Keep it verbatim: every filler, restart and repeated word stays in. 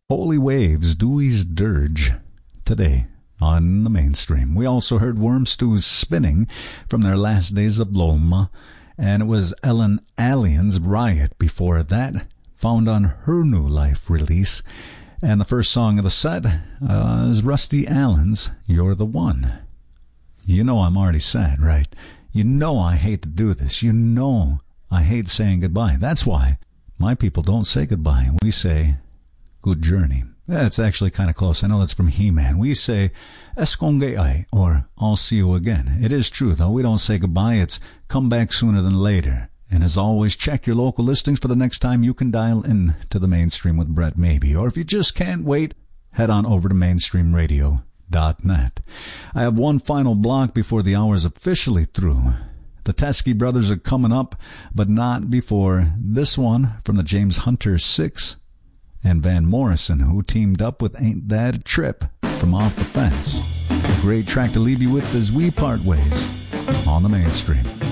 Holy Waves, Dewey's Dirge, today on the Mainstream. We also heard Wormstew's Spinning from their Last Days of Loma, and it was Ellen Allion's Riot before that, found on her New Life release. And the first song of the set uh, is Rusty Allen's You're the One. You know I'm already sad, right? You know I hate to do this. You know I hate saying goodbye. That's why my people don't say goodbye. We say good journey. That's actually kind of close. I know that's from He-Man. We say eskongeai, or I'll see you again. It is true, though. We don't say goodbye. It's come back sooner than later. And as always, check your local listings for the next time you can dial in to the Mainstream with Brett Maybe. Or if you just can't wait, head on over to mainstream radio dot net. I have one final block before the hour's officially through. The Teskey Brothers are coming up, but not before this one from the James Hunter Six and Van Morrison, who teamed up with Ain't That a Trip from Off the Fence. A great track to leave you with as we part ways on the Mainstream.